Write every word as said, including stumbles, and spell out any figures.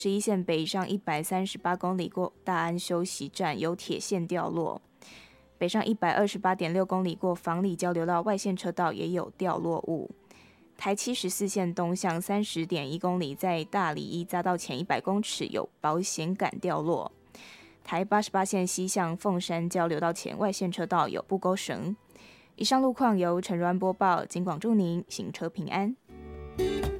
十一线北上一百三十八公里过大安休息站有铁线掉落，北上一百二十八点六公里过房里交流道外线车道也有掉落物。台七十四线东向三十点一公里，在大里一匝道前一百公尺有保险杆掉落。台八十八线西向凤山交流道前外线车道有布钩绳。以上路况由陈如安播报，警广祝您行车平安。